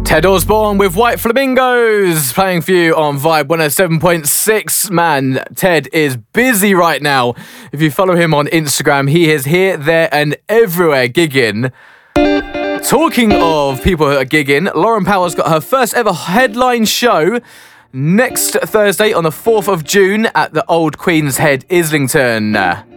Ted Osborne with White Flamingos playing for you on Vibe 107.6. Man, Ted is busy right now. If you follow him on Instagram, he is here, there and everywhere gigging. Talking of people who are gigging, Lauren Power's got her first ever headline show next Thursday on the 4th of June at the Old Queen's Head, Islington.